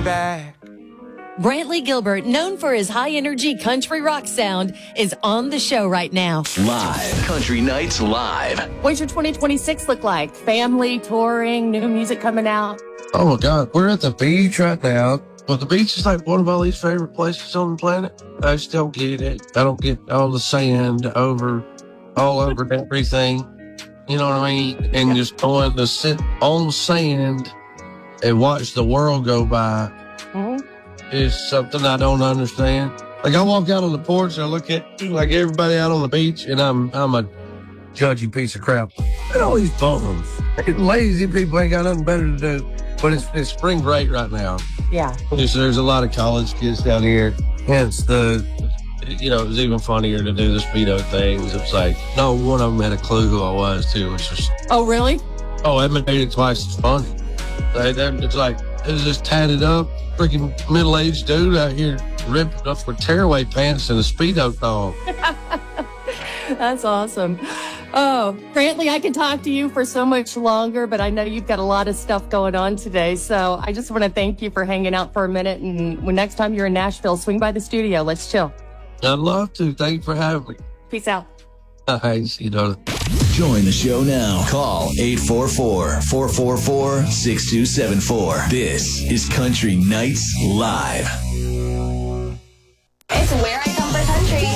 back. Brantley Gilbert, known for his high-energy country rock sound, is on the show right now. Live. Country Nights Live. What's your 2026 look like? Family, touring, new music coming out? Oh, my God. We're at the beach right now. But the beach is like one of my least favorite places on the planet. I just don't get it. I don't get all the sand all over everything. You know what I mean? And just going to sit on sand and watch the world go by. Mm-hmm. Is something I don't understand. Like I walk out on the porch and I look at like everybody out on the beach and I'm a judgy piece of crap. And all these bums, lazy people ain't got nothing better to do. But it's spring break right now. Yeah. There's a lot of college kids down here. And it's it was even funnier to do the Speedo things. It's like, no one of them had a clue who I was too, which was. Oh, really? Oh, that made it twice as funny. It's like, it was just tatted up. Freaking middle-aged dude out here ripped up with tearaway pants and a Speedo thong. That's awesome. Oh, Brantley, I can talk to you for so much longer, but I know you've got a lot of stuff going on today. So I just want to thank you for hanging out for a minute. And when next time you're in Nashville, swing by the studio. Let's chill. I'd love to. Thank you for having me. Peace out. Hi, see you, darling. Join the show now. Call 844-444-6274. This is Country Nights Live. It's where I come for country.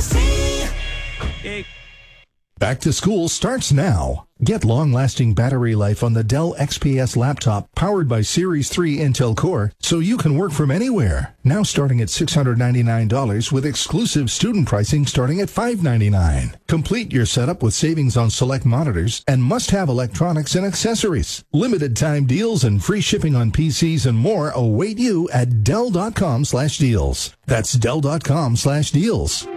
Back to school starts now. Get long-lasting battery life on the Dell XPS laptop powered by Series 3 Intel Core so you can work from anywhere. Now starting at $699 with exclusive student pricing starting at $599. Complete your setup with savings on select monitors and must-have electronics and accessories. Limited time deals and free shipping on PCs and more await you at Dell.com/deals. That's Dell.com/deals.